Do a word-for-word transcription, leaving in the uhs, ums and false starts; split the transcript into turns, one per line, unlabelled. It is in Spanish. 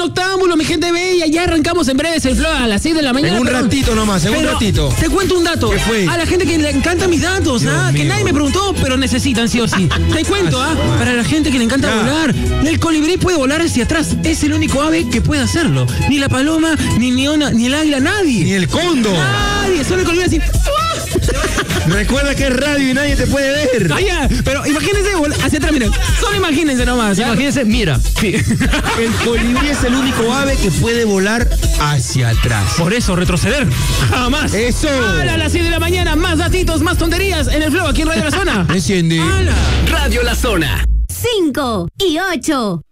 Noctámbulo, mi gente bella. Ya arrancamos en breve el flow a las seis de la mañana.
En un
pero,
ratito nomás, en
pero
un ratito.
Te cuento un dato.
¿Qué fue?
A la gente que le encantan mis datos,
Dios
¿ah? Que
mío.
nadie me preguntó, pero necesitan sí o sí. Te cuento, ¿ah? Para la gente que le encanta
Ya.
volar, el colibrí puede volar hacia atrás. Es el único ave que puede hacerlo. Ni la paloma, ni, ni, una, ni el águila, nadie.
Ni el cóndor.
Nadie, solo el colibrí así.
Recuerda que es radio y nadie te puede ver.
Vaya, pero imagínense vol- hacia atrás, miren. Solo imagínense nomás. ¿ah?
Imagínense, mira.
Sí.
El colibrí es el único ave que puede volar hacia atrás.
Por eso, retroceder. Jamás.
Eso.
¡Hala! A las siete de la mañana, más datitos, más tonterías en el flow aquí en Radio La Zona.
Enciende.
¡Hala!
Radio La Zona.
cinco y ocho.